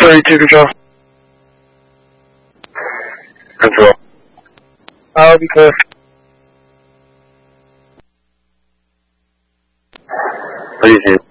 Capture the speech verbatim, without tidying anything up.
thirty-two control. Control. I'll be clear. What do you think?